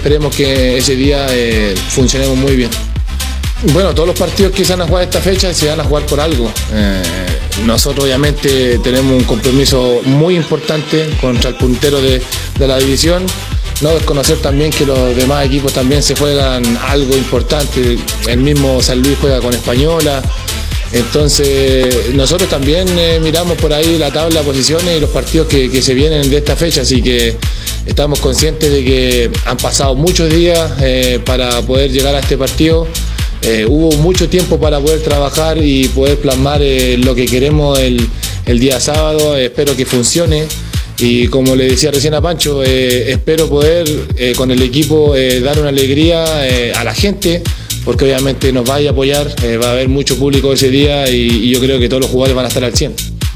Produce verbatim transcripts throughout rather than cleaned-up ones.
esperemos que ese día eh, funcionemos muy bien. Bueno, todos los partidos que se van a jugar esta fecha se van a jugar por algo. Eh, nosotros obviamente tenemos un compromiso muy importante contra el puntero de, de la división. No desconocer también que los demás equipos también se juegan algo importante. El mismo San Luis juega con Española. Entonces nosotros también eh, miramos por ahí la tabla de posiciones y los partidos que, que se vienen de esta fecha, así que estamos conscientes de que han pasado muchos días eh, para poder llegar a este partido. Eh, hubo mucho tiempo para poder trabajar y poder plasmar eh, lo que queremos el, el día sábado. Eh, espero que funcione. Y como le decía recién a Pancho, eh, espero poder eh, con el equipo eh, dar una alegría eh, a la gente, porque obviamente nos vaya a apoyar, eh, va a haber mucho público ese día y, y yo creo que todos los jugadores van a estar al cien.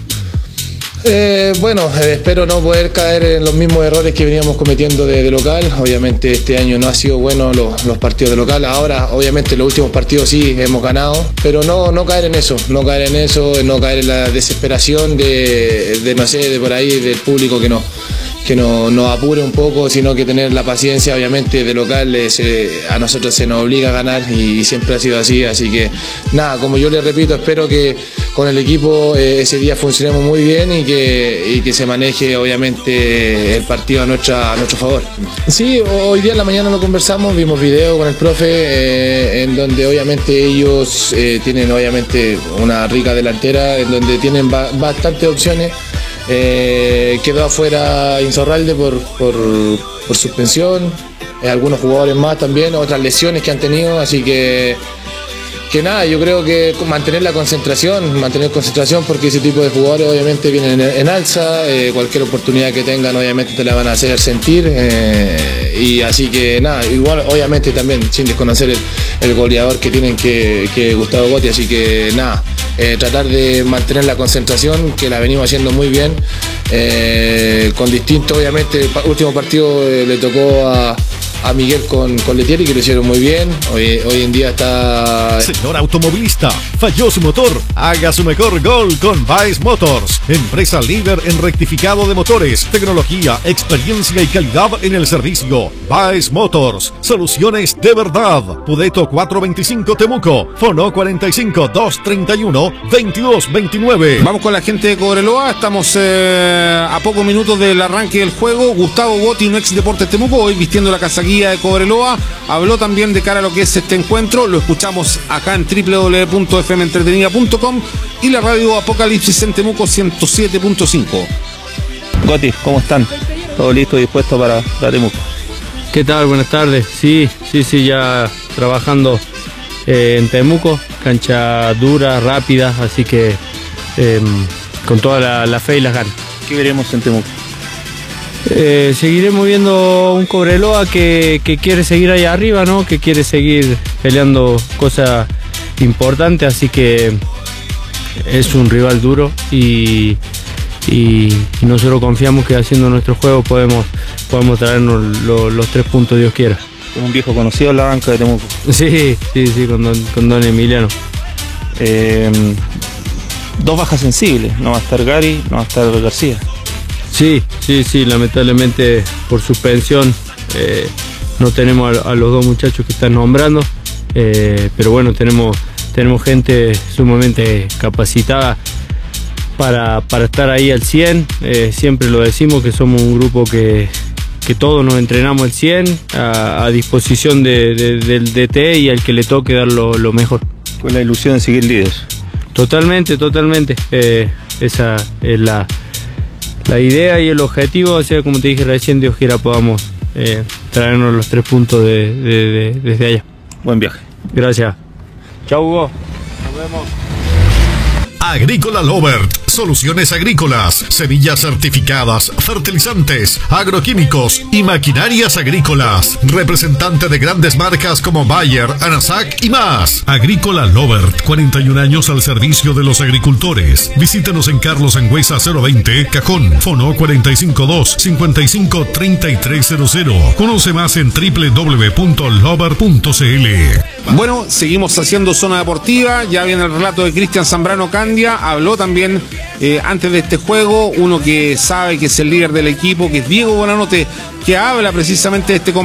Eh, bueno, eh, espero no poder caer en los mismos errores que veníamos cometiendo de, de local. Obviamente este año no ha sido bueno los, los partidos de local. Ahora obviamente los últimos partidos sí hemos ganado, pero no, no caer en eso, no caer en eso, no caer en la desesperación de, de no sé, de por ahí del público que no que no, nos apure un poco, sino que tener la paciencia. Obviamente de local eh, a nosotros se nos obliga a ganar y, y siempre ha sido así, así que nada, como yo les repito, espero que con el equipo eh, ese día funcionemos muy bien y que, y que se maneje obviamente el partido a, nuestra, a nuestro favor. Sí, hoy día en la mañana lo conversamos, vimos video con el profe eh, en donde obviamente ellos eh, tienen obviamente una rica delantera, en donde tienen ba bastantes opciones. Eh, quedó afuera Insaurralde por, por, por suspensión, eh, algunos jugadores más también, otras lesiones que han tenido, así que que nada, yo creo que mantener la concentración, mantener concentración porque ese tipo de jugadores obviamente vienen en, en alza, eh, cualquier oportunidad que tengan obviamente te la van a hacer sentir eh, y así que nada, igual obviamente también sin desconocer el, el goleador que tienen que, que Gustavo Gotti, así que nada, eh, tratar de mantener la concentración que la venimos haciendo muy bien, eh, con distinto obviamente, el último partido eh, le tocó a a Miguel con, con Letieri, que lo hicieron muy bien. Hoy, hoy en día está... Señor automovilista, falló su motor, haga su mejor gol con Baez Motors, empresa líder en rectificado de motores, tecnología, experiencia y calidad en el servicio. Baez Motors, soluciones de verdad. Pudeto cuatrocientos veinticinco Temuco, Fono cuarenta y cinco, doscientos treinta y uno, veintidós veintinueve. Vamos con la gente de Cobreloa, estamos eh, a pocos minutos del arranque del juego. Gustavo Gotti, un ex Deportes Temuco, hoy vistiendo la casaquilla de Cobreloa, habló también de cara a lo que es este encuentro. Lo escuchamos acá en doble u doble u doble u punto f m entretenida punto com y la radio Apocalipsis en Temuco ciento siete punto cinco. Gotti, ¿cómo están? ¿Todo listo y dispuesto para, para Temuco? ¿Qué tal? Buenas tardes. Sí, sí, sí, ya trabajando eh, en Temuco, cancha dura, rápida, así que eh, con toda la, la fe y las ganas. ¿Qué veremos en Temuco? Eh, seguiremos viendo un Cobreloa que, que quiere seguir ahí arriba, ¿no? Que quiere seguir peleando cosas importantes, así que es un rival duro y, y, y nosotros confiamos que haciendo nuestro juego podemos, podemos traernos lo, los tres puntos Dios quiera. Como un viejo conocido en la banca de Temuco. Sí, sí, sí, con don, con don Emiliano. Eh, dos bajas sensibles, no va a estar Gary, no va a estar García. Sí, sí, sí, lamentablemente por suspensión eh, no tenemos a, a los dos muchachos que están nombrando, eh, pero bueno, tenemos, tenemos gente sumamente capacitada para, para estar ahí al cien, eh, siempre lo decimos que somos un grupo que, que todos nos entrenamos al cien, a, a disposición de, de, del D T y al que le toque dar lo, lo mejor. Con la ilusión de seguir líderes. Totalmente, totalmente, eh, esa es la... La idea y el objetivo, o sea, como te dije recién, Dios quiera podamos eh, traernos los tres puntos de, de, de, desde allá. Buen viaje. Gracias. Chau, Hugo. Nos vemos. Agrícola Lovert, soluciones agrícolas, semillas certificadas, fertilizantes, agroquímicos y maquinarias agrícolas. Representante de grandes marcas como Bayer, Anasac y más. Agrícola Lovert, cuarenta y un años al servicio de los agricultores. Visítanos en Carlos Angüesa cero veinte, Cajón, Fono cuarenta y cinco dos, cincuenta y cinco, treinta y tres cero cero. Conoce más en doble u doble u doble u punto lovert punto c l. Bueno, seguimos haciendo zona deportiva, ya viene el relato de Cristian Zambrano Candia. Habló también eh, antes de este juego, uno que sabe que es el líder del equipo, que es Diego Bonanote, que habla precisamente de este